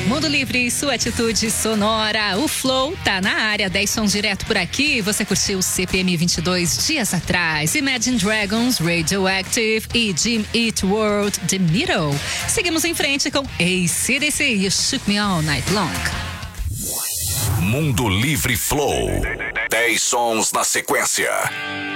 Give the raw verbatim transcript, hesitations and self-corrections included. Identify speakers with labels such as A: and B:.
A: Mundo Livre, sua atitude sonora. O Flow tá na área. dez sons direto por aqui. Você curtiu o C P M vinte e dois dias atrás. Imagine Dragons, Radioactive e Jim Eat World, The Middle. Seguimos em frente com A C D C e Shook Me All Night Long.
B: Mundo Livre Flow. dez sons na sequência.